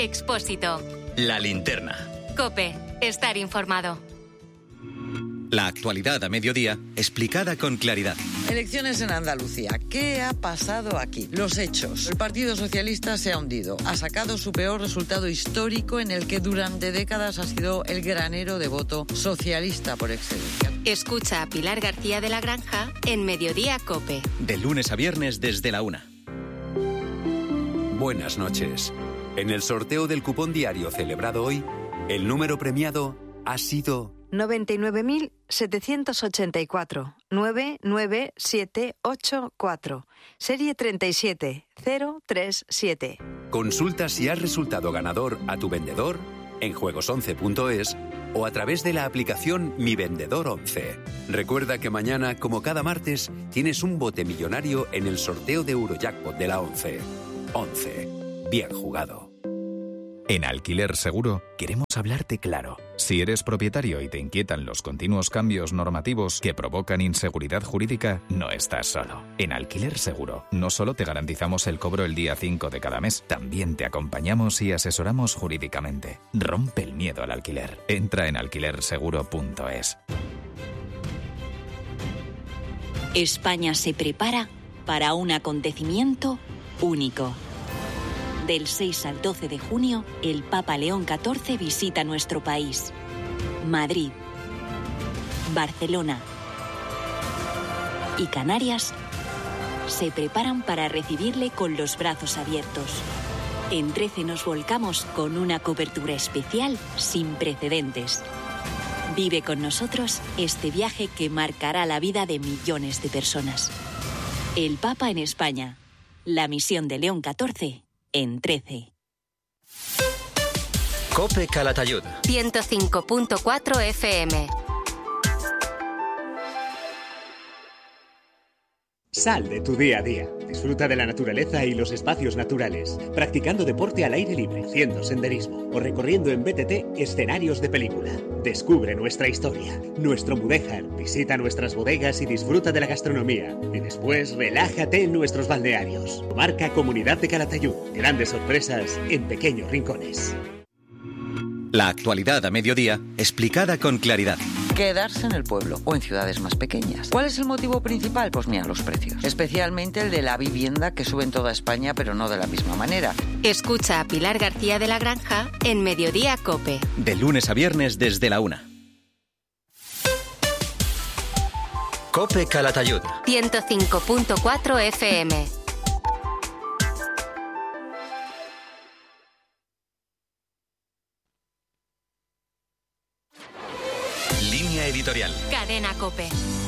Expósito. La Linterna. COPE. Estar informado. La actualidad a mediodía, explicada con claridad. Elecciones en Andalucía. ¿Qué ha pasado aquí? Los hechos. El Partido Socialista se ha hundido. Ha sacado su peor resultado histórico, en el que durante décadas ha sido el granero de voto socialista por excelencia. Escucha a Pilar García de la Granja en Mediodía COPE. De lunes a viernes desde la 1. Buenas noches. En el sorteo del cupón diario celebrado hoy, el número premiado ha sido 99.784 99784, serie 37037. Consulta si has resultado ganador a tu vendedor en juegos11.es o a través de la aplicación Mi Vendedor 11. Recuerda que mañana, como cada martes, tienes un bote millonario en el sorteo de Eurojackpot de la 11. 11. Bien jugado. En Alquiler Seguro queremos hablarte claro. Si eres propietario y te inquietan los continuos cambios normativos que provocan inseguridad jurídica, no estás solo. En Alquiler Seguro no solo te garantizamos el cobro el día 5 de cada mes, también te acompañamos y asesoramos jurídicamente. Rompe el miedo al alquiler. Entra en alquilerseguro.es. España se prepara para un acontecimiento único. Del 6 al 12 de junio, el Papa León XIV visita nuestro país. Madrid, Barcelona y Canarias se preparan para recibirle con los brazos abiertos. En 13 nos volcamos con una cobertura especial sin precedentes. Vive con nosotros este viaje que marcará la vida de millones de personas. El Papa en España. La misión de León XIV. En 13. COPE Calatayud. 105.4 FM. Sal de tu día a día. Disfruta de la naturaleza y los espacios naturales, practicando deporte al aire libre, haciendo senderismo o recorriendo en BTT escenarios de película. Descubre nuestra historia, nuestro Mudéjar, visita nuestras bodegas y disfruta de la gastronomía. Y después relájate en nuestros balnearios. Marca Comunidad de Calatayud. Grandes sorpresas en pequeños rincones. La actualidad a mediodía, explicada con claridad. Quedarse en el pueblo o en ciudades más pequeñas. ¿Cuál es el motivo principal? Pues mira, los precios. Especialmente el de la vivienda, que sube en toda España, pero no de la misma manera. Escucha a Pilar García de la Granja en Mediodía COPE. De lunes a viernes desde la 1. COPE Calatayud. 105.4 FM. Línea editorial. Cadena COPE.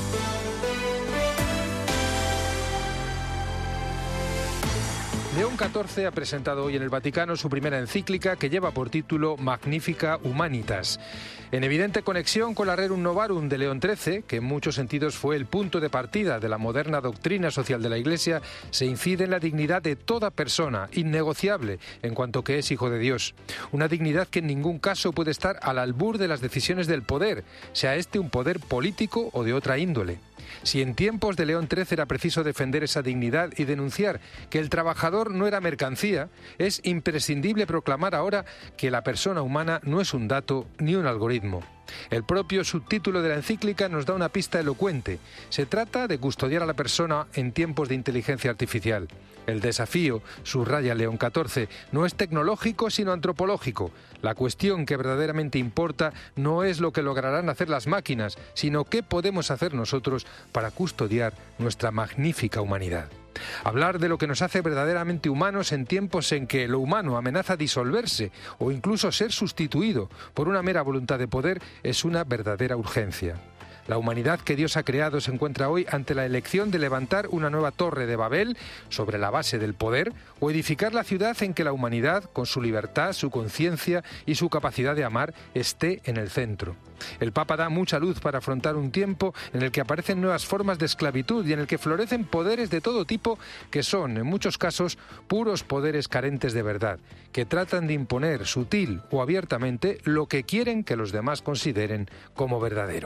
León XIV ha presentado hoy en el Vaticano su primera encíclica, que lleva por título Magnificat Humanitas. En evidente conexión con la Rerum Novarum de León XIII, que en muchos sentidos fue el punto de partida de la moderna doctrina social de la Iglesia, se incide en la dignidad de toda persona, innegociable en cuanto que es hijo de Dios. Una dignidad que en ningún caso puede estar al albur de las decisiones del poder, sea este un poder político o de otra índole. Si en tiempos de León XIII era preciso defender esa dignidad y denunciar que el trabajador no era mercancía, es imprescindible proclamar ahora que la persona humana no es un dato ni un algoritmo. El propio subtítulo de la encíclica nos da una pista elocuente. Se trata de custodiar a la persona en tiempos de inteligencia artificial. El desafío, subraya León XIV, no es tecnológico sino antropológico. La cuestión que verdaderamente importa no es lo que lograrán hacer las máquinas, sino qué podemos hacer nosotros para custodiar nuestra magnífica humanidad. Hablar de lo que nos hace verdaderamente humanos en tiempos en que lo humano amenaza disolverse o incluso ser sustituido por una mera voluntad de poder es una verdadera urgencia. La humanidad que Dios ha creado se encuentra hoy ante la elección de levantar una nueva torre de Babel sobre la base del poder o edificar la ciudad en que la humanidad, con su libertad, su conciencia y su capacidad de amar, esté en el centro. El Papa da mucha luz para afrontar un tiempo en el que aparecen nuevas formas de esclavitud y en el que florecen poderes de todo tipo que son, en muchos casos, puros poderes carentes de verdad, que tratan de imponer sutil o abiertamente lo que quieren que los demás consideren como verdadero.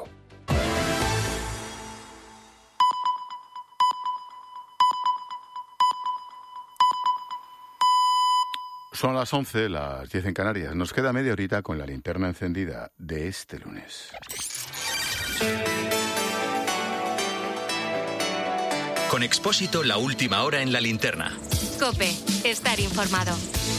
Son las 11, las 10 en Canarias. Nos queda media horita con la linterna encendida de este lunes. Con Expósito, la última hora en la linterna. COPE, estar informado.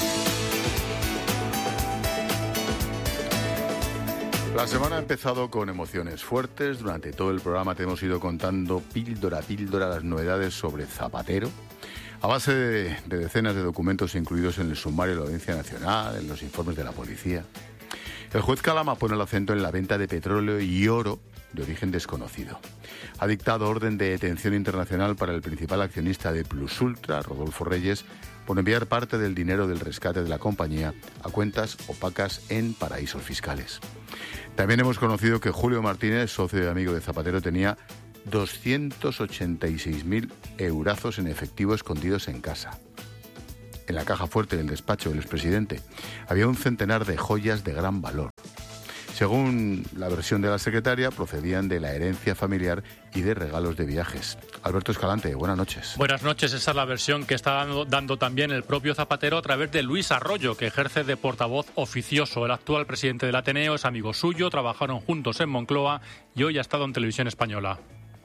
La semana ha empezado con emociones fuertes. Durante todo el programa te hemos ido contando píldora a píldora las novedades sobre Zapatero, a base de decenas de documentos incluidos en el sumario de la Audiencia Nacional, en los informes de la policía. El juez Calama pone el acento en la venta de petróleo y oro de origen desconocido. Ha dictado orden de detención internacional para el principal accionista de Plus Ultra, Rodolfo Reyes, por enviar parte del dinero del rescate de la compañía a cuentas opacas en paraísos fiscales. También hemos conocido que Julio Martínez, socio y amigo de Zapatero, tenía 286.000 eurazos en efectivo escondidos en casa. En la caja fuerte del despacho del expresidente había un centenar de joyas de gran valor. Según la versión de la secretaria, procedían de la herencia familiar y de regalos de viajes. Alberto Escalante, buenas noches. Buenas noches, esa es la versión que está dando también el propio Zapatero a través de Luis Arroyo, que ejerce de portavoz oficioso. El actual presidente del Ateneo es amigo suyo, trabajaron juntos en Moncloa y hoy ha estado en Televisión Española.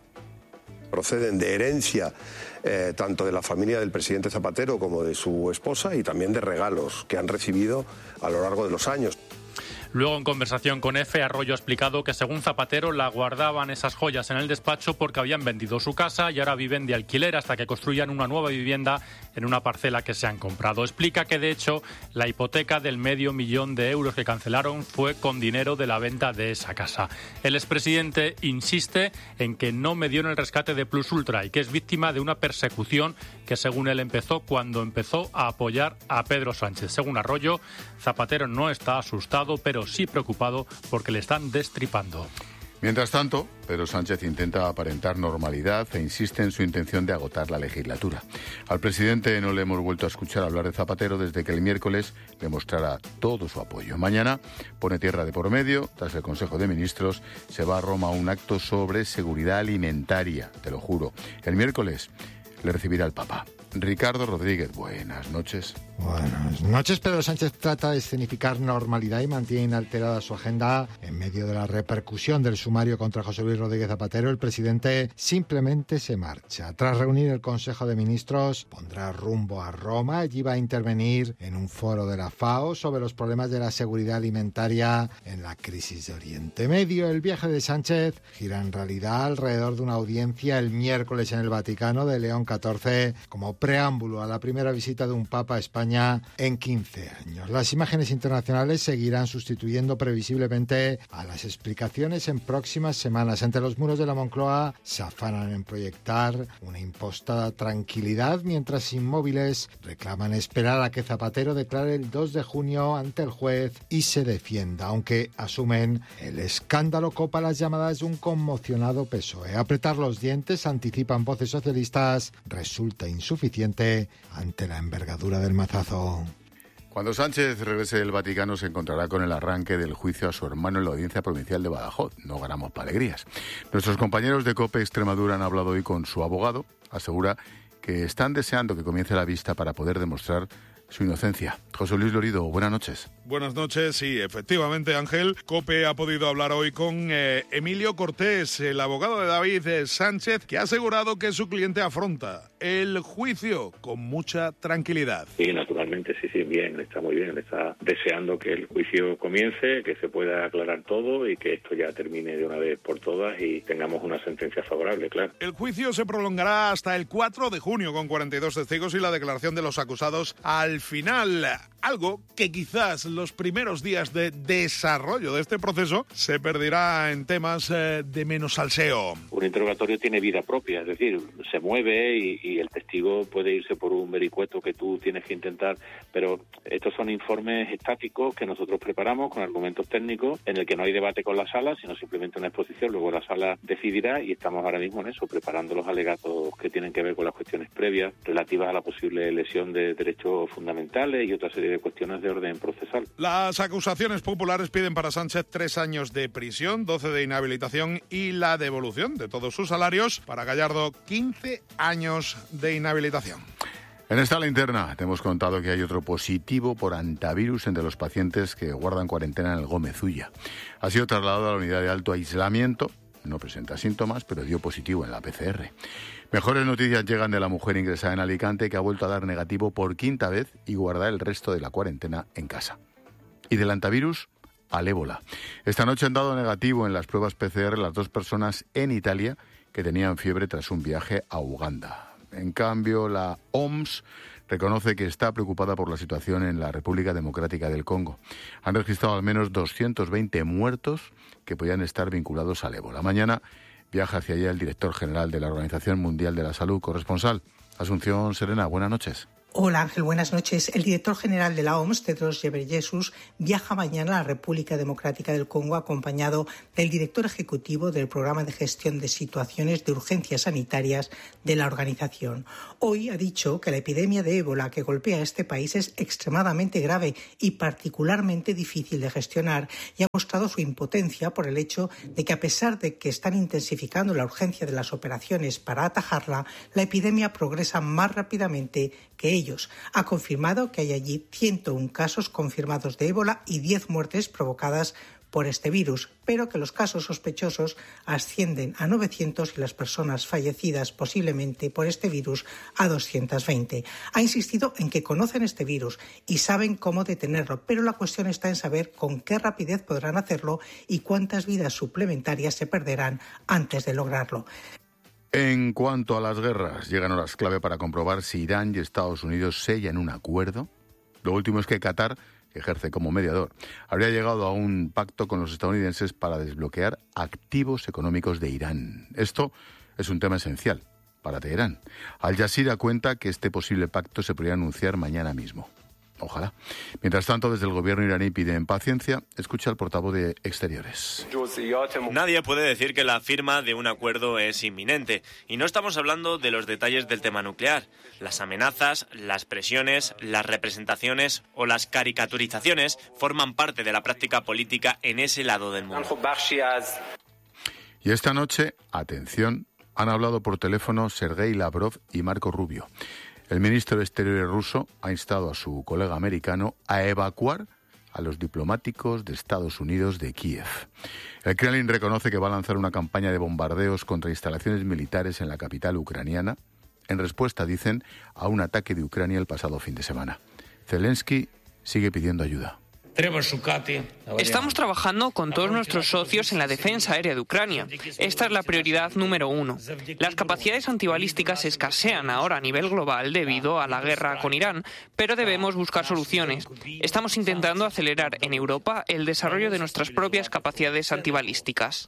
Proceden de herencia tanto de la familia del presidente Zapatero como de su esposa y también de regalos que han recibido a lo largo de los años. Luego, en conversación con EFE, Arroyo ha explicado que según Zapatero la guardaban esas joyas en el despacho porque habían vendido su casa y ahora viven de alquiler hasta que construyan una nueva vivienda en una parcela que se han comprado. Explica que, de hecho, la hipoteca del $500.000 de euros que cancelaron fue con dinero de la venta de esa casa. El expresidente insiste en que no me dio en el rescate de Plus Ultra y que es víctima de una persecución que, según él, empezó cuando empezó a apoyar a Pedro Sánchez. Según Arroyo, Zapatero no está asustado, pero sí preocupado porque le están destripando. Mientras tanto, Pedro Sánchez intenta aparentar normalidad e insiste en su intención de agotar la legislatura. Al presidente no le hemos vuelto a escuchar hablar de Zapatero desde que el miércoles le mostrara todo su apoyo. Mañana pone tierra de por medio. Tras el Consejo de Ministros se va a Roma a un acto sobre seguridad alimentaria, te lo juro. El miércoles le recibirá el Papa. Ricardo Rodríguez, buenas noches. Buenas noches. Pedro Sánchez trata de escenificar normalidad y mantiene inalterada su agenda. En medio de la repercusión del sumario contra José Luis Rodríguez Zapatero, el presidente simplemente se marcha. Tras reunir el Consejo de Ministros, pondrá rumbo a Roma. Allí va a intervenir en un foro de la FAO sobre los problemas de la seguridad alimentaria en la crisis de Oriente Medio. El viaje de Sánchez gira en realidad alrededor de una audiencia el miércoles en el Vaticano de León XIV como preámbulo a la primera visita de un papa a España en 15 años. Las imágenes internacionales seguirán sustituyendo previsiblemente a las explicaciones en próximas semanas. Entre los muros de la Moncloa se afanan en proyectar una impostada tranquilidad, mientras inmóviles reclaman esperar a que Zapatero declare el 2 de junio ante el juez y se defienda, aunque asumen el escándalo copa las llamadas de un conmocionado PSOE. Apretar los dientes, anticipan voces socialistas, resulta insuficiente ante la envergadura del mazazo. Cuando Sánchez regrese del Vaticano se encontrará con el arranque del juicio a su hermano en la Audiencia Provincial de Badajoz. No ganamos para alegrías. Nuestros compañeros de COPE Extremadura han hablado hoy con su abogado. Asegura que están deseando que comience la vista para poder demostrar su inocencia. José Luis Lorido, buenas noches. Buenas noches, sí, efectivamente, Ángel. COPE ha podido hablar hoy con Emilio Cortés, el abogado de David Sánchez, que ha asegurado que su cliente afronta el juicio con mucha tranquilidad. Sí, naturalmente, sí, bien, está muy bien. Está deseando que el juicio comience, que se pueda aclarar todo y que esto ya termine de una vez por todas y tengamos una sentencia favorable, claro. El juicio se prolongará hasta el 4 de junio con 42 testigos y la declaración de los acusados al final. Algo que quizás los primeros días de desarrollo de este proceso se perderá en temas de menos salseo. Un interrogatorio tiene vida propia, es decir, se mueve y el testigo puede irse por un vericueto que tú tienes que intentar, pero estos son informes estáticos que nosotros preparamos con argumentos técnicos en el que no hay debate con la sala, sino simplemente una exposición, luego la sala decidirá y estamos ahora mismo en eso, preparando los alegatos que tienen que ver con las cuestiones previas relativas a la posible lesión de derechos fundamentales y otra serie de cuestiones de orden procesal. Las acusaciones populares piden para Sánchez 3 años de prisión, 12 de inhabilitación y la devolución de todos sus salarios. Para Gallardo, 15 años de inhabilitación. En esta linterna te hemos contado que hay otro positivo por hantavirus entre los pacientes que guardan cuarentena en el Gómez Ulla. Ha sido trasladado a la unidad de alto aislamiento, no presenta síntomas, pero dio positivo en la PCR. Mejores noticias llegan de la mujer ingresada en Alicante que ha vuelto a dar negativo por quinta vez y guarda el resto de la cuarentena en casa. Y del hantavirus al ébola. Esta noche han dado negativo en las pruebas PCR las 2 personas en Italia que tenían fiebre tras un viaje a Uganda. En cambio, la OMS reconoce que está preocupada por la situación en la República Democrática del Congo. Han registrado al menos 220 muertos que podían estar vinculados al ébola. Mañana viaja hacia allá el director general de la Organización Mundial de la Salud, corresponsal. Asunción Serena, buenas noches. Hola Ángel, buenas noches. El director general de la OMS, Tedros Ghebreyesus, viaja mañana a la República Democrática del Congo acompañado del director ejecutivo del Programa de Gestión de Situaciones de Urgencias Sanitarias de la organización. Hoy ha dicho que la epidemia de ébola que golpea a este país es extremadamente grave y particularmente difícil de gestionar y ha mostrado su impotencia por el hecho de que a pesar de que están intensificando la urgencia de las operaciones para atajarla, la epidemia progresa más rápidamente que ellos. Ha confirmado que hay allí 101 casos confirmados de ébola y 10 muertes provocadas por este virus, pero que los casos sospechosos ascienden a 900 y las personas fallecidas posiblemente por este virus a 220. Ha insistido en que conocen este virus y saben cómo detenerlo, pero la cuestión está en saber con qué rapidez podrán hacerlo y cuántas vidas suplementarias se perderán antes de lograrlo. En cuanto a las guerras, llegan horas clave para comprobar si Irán y Estados Unidos sellan un acuerdo. Lo último es que Qatar, que ejerce como mediador, habría llegado a un pacto con los estadounidenses para desbloquear activos económicos de Irán. Esto es un tema esencial para Teherán. Al Jazeera cuenta que este posible pacto se podría anunciar mañana mismo. Ojalá. Mientras tanto, desde el gobierno iraní piden paciencia. Escucha al portavoz de Exteriores. Nadie puede decir que la firma de un acuerdo es inminente. Y no estamos hablando de los detalles del tema nuclear. Las amenazas, las presiones, las representaciones o las caricaturizaciones forman parte de la práctica política en ese lado del mundo. Y esta noche, atención, han hablado por teléfono Sergei Lavrov y Marco Rubio. El ministro de Exteriores ruso ha instado a su colega americano a evacuar a los diplomáticos de Estados Unidos de Kiev. El Kremlin reconoce que va a lanzar una campaña de bombardeos contra instalaciones militares en la capital ucraniana, en respuesta, dicen, a un ataque de Ucrania el pasado fin de semana. Zelensky sigue pidiendo ayuda. Estamos trabajando con todos nuestros socios en la defensa aérea de Ucrania. Esta es la prioridad número 1. Las capacidades antibalísticas escasean ahora a nivel global debido a la guerra con Irán, pero debemos buscar soluciones. Estamos intentando acelerar en Europa el desarrollo de nuestras propias capacidades antibalísticas.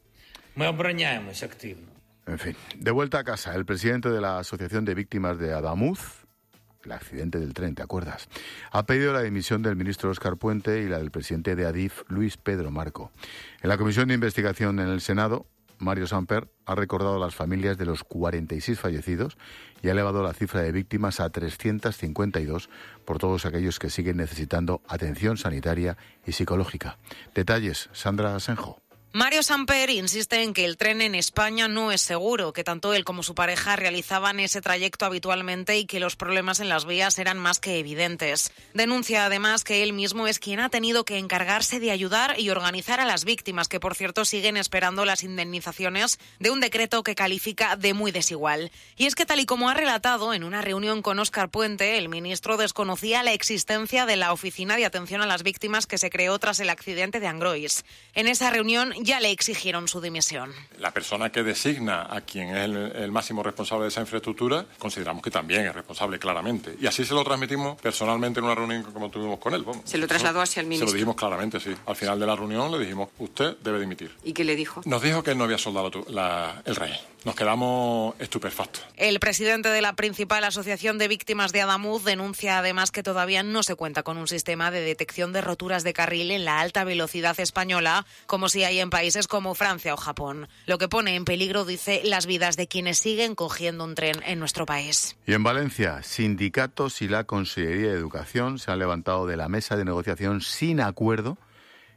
En fin, de vuelta a casa, el presidente de la Asociación de Víctimas de Adamuz, el accidente del tren, ¿te acuerdas?, ha pedido la dimisión del ministro Óscar Puente y la del presidente de Adif, Luis Pedro Marco. En la comisión de investigación en el Senado, Mario Samper ha recordado a las familias de los 46 fallecidos y ha elevado la cifra de víctimas a 352 por todos aquellos que siguen necesitando atención sanitaria y psicológica. Detalles, Sandra Asenjo. Mario Samper insiste en que el tren en España no es seguro, que tanto él como su pareja realizaban ese trayecto habitualmente y que los problemas en las vías eran más que evidentes. Denuncia además que él mismo es quien ha tenido que encargarse de ayudar y organizar a las víctimas, que por cierto siguen esperando las indemnizaciones de un decreto que califica de muy desigual. Y es que tal y como ha relatado en una reunión con Óscar Puente, el ministro desconocía la existencia de la Oficina de Atención a las Víctimas que se creó tras el accidente de Angrois. En esa reunión ya le exigieron su dimisión. La persona que designa a quien es el máximo responsable de esa infraestructura, consideramos que también es responsable claramente. Y así se lo transmitimos personalmente en una reunión como tuvimos con él. Vamos. ¿Se lo trasladó hacia el ministro? Se lo dijimos claramente, sí. Al final de la reunión le dijimos, usted debe dimitir. ¿Y qué le dijo? Nos dijo que él no había soldado el rey. Nos quedamos estupefactos. El presidente de la principal asociación de víctimas de Adamuz denuncia además que todavía no se cuenta con un sistema de detección de roturas de carril en la alta velocidad española, como si hay en países como Francia o Japón. Lo que pone en peligro, dice, las vidas de quienes siguen cogiendo un tren en nuestro país. Y en Valencia, sindicatos y la Consellería de Educación se han levantado de la mesa de negociación sin acuerdo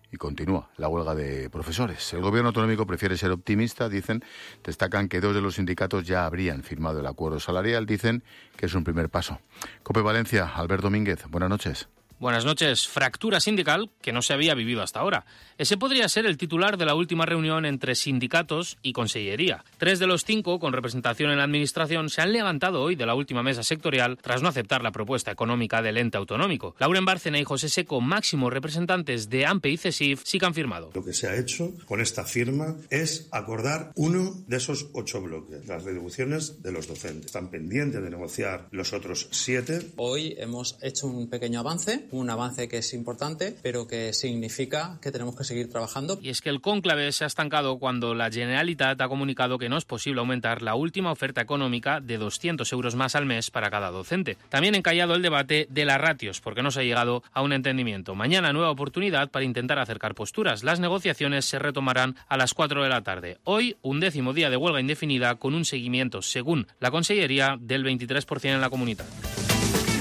Y continúa la huelga de profesores. El gobierno autonómico prefiere ser optimista, dicen. Destacan que 2 de los sindicatos ya habrían firmado el acuerdo salarial. Dicen que es un primer paso. COPE Valencia, Albert Domínguez, buenas noches. Buenas noches. Fractura sindical que no se había vivido hasta ahora. Ese podría ser el titular de la última reunión entre sindicatos y Consellería. 3 de los 5 con representación en la Administración se han levantado hoy de la última mesa sectorial tras no aceptar la propuesta económica del ente autonómico. Lauren Bárcena y José Seco, máximos representantes de AMPE y CESIF, sí que han firmado. Lo que se ha hecho con esta firma es acordar uno de esos 8 bloques, las retribuciones de los docentes. Están pendientes de negociar los otros 7. Hoy hemos hecho un pequeño avance. Un avance que es importante, pero que significa que tenemos que seguir trabajando. Y es que el cónclave se ha estancado cuando la Generalitat ha comunicado que no es posible aumentar la última oferta económica de 200 euros más al mes para cada docente. También ha encallado el debate de las ratios, porque no se ha llegado a un entendimiento. Mañana nueva oportunidad para intentar acercar posturas. Las negociaciones se retomarán a las 4 de la tarde. Hoy, 11º día de huelga indefinida con un seguimiento, según la Consellería, del 23% en la comunidad.